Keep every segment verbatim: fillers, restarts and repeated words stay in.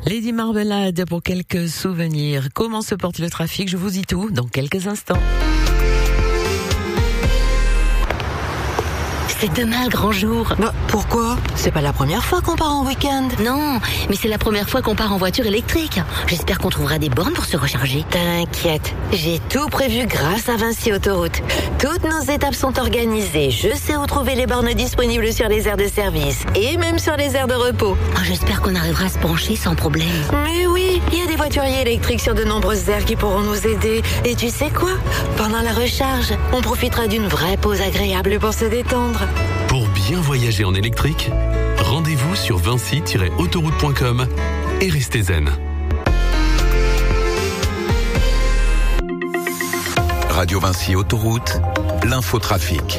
Lady Marmelade pour quelques souvenirs. Comment se porte le trafic? Je vous dis tout dans quelques instants. C'est demain le grand jour. Bah, pourquoi? C'est pas la première fois qu'on part en week-end. Non, mais c'est la première fois qu'on part en voiture électrique. J'espère qu'on trouvera des bornes pour se recharger. T'inquiète, j'ai tout prévu grâce à Vinci Autoroute. Toutes nos étapes sont organisées. Je sais où trouver les bornes disponibles sur les aires de service et même sur les aires de repos. Oh, j'espère qu'on arrivera à se brancher sans problème. Mais oui, il y a des voituriers électriques sur de nombreuses aires qui pourront nous aider. Et tu sais quoi? Pendant la recharge, on profitera d'une vraie pause agréable pour se détendre. Pour bien voyager en électrique, rendez-vous sur vinci tiret autoroute point com et restez zen. Radio Vinci Autoroute, l'infotrafic.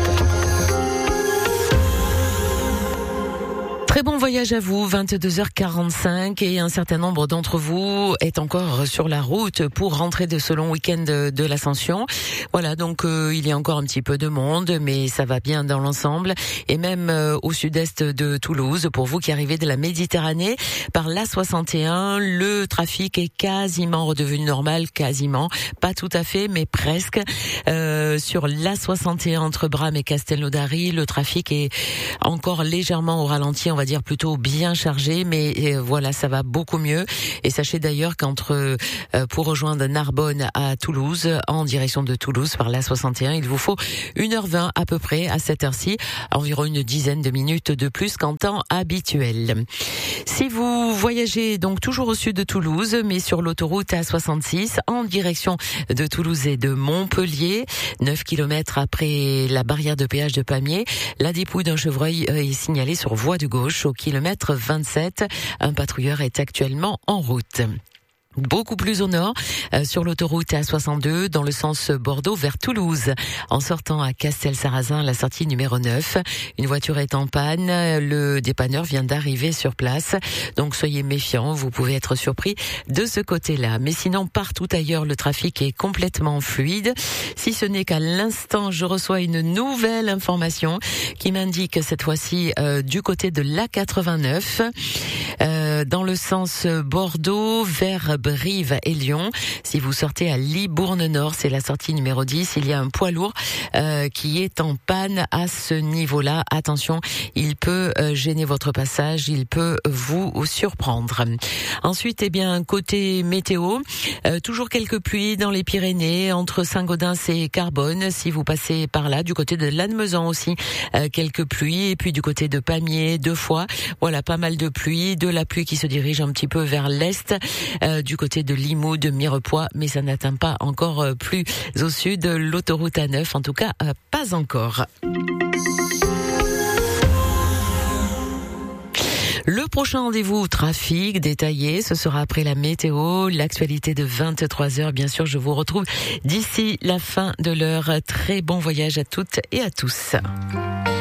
Très bon voyage à vous, vingt-deux heures quarante-cinq, et un certain nombre d'entre vous est encore sur la route pour rentrer de ce long week-end de, de l'Ascension. Voilà, donc euh, il y a encore un petit peu de monde, mais ça va bien dans l'ensemble. Et même euh, au sud-est de Toulouse, pour vous qui arrivez de la Méditerranée, par l'A soixante et un, le trafic est quasiment redevenu normal, quasiment, pas tout à fait, mais presque. Euh, sur l'A soixante et un entre Bram et Castelnaudary, le trafic est encore légèrement au ralenti, on va dire plutôt bien chargé, mais euh, voilà, ça va beaucoup mieux. Et sachez d'ailleurs qu'entre euh, pour rejoindre Narbonne à Toulouse, en direction de Toulouse par l'A soixante et un, il vous faut une heure vingt à peu près à cette heure-ci, environ une dizaine de minutes de plus qu'en temps habituel. Si vous voyagez donc toujours au sud de Toulouse, mais sur l'autoroute A soixante-six, en direction de Toulouse et de Montpellier, neuf kilomètres après la barrière de péage de Pamiers, la dépouille d'un chevreuil est signalée sur voie de gauche au kilomètre vingt-sept. Un patrouilleur est actuellement en route. Beaucoup plus au nord, euh, sur l'autoroute A soixante-deux, dans le sens Bordeaux vers Toulouse. En sortant à Castelsarrasin, la sortie numéro neuf, une voiture est en panne. Le dépanneur vient d'arriver sur place. Donc soyez méfiants, vous pouvez être surpris de ce côté-là. Mais sinon, partout ailleurs, le trafic est complètement fluide. Si ce n'est qu'à l'instant, je reçois une nouvelle information qui m'indique cette fois-ci euh, du côté de l'A quatre-vingt-neuf, euh, dans le sens Bordeaux vers Brive et Lyon. Si vous sortez à Libourne-Nord, c'est la sortie numéro dix, il y a un poids lourd euh, qui est en panne à ce niveau-là. Attention, il peut euh, gêner votre passage, il peut vous surprendre. Ensuite, eh bien, côté météo, euh, toujours quelques pluies dans les Pyrénées, entre Saint-Gaudens et Carbone. Si vous passez par là, du côté de Lannemezan aussi, euh, quelques pluies. Et puis du côté de Pamiers, deux fois. Voilà, pas mal de pluie, de la pluie qui se dirige un petit peu vers l'est, euh, du côté de Limoux, de Mirepoix, mais ça n'atteint pas encore euh, plus au sud l'autoroute A neuf, en tout cas euh, pas encore. Le prochain rendez-vous trafic détaillé, ce sera après la météo, l'actualité de vingt-trois heures. Bien sûr, je vous retrouve d'ici la fin de l'heure. Très bon voyage à toutes et à tous.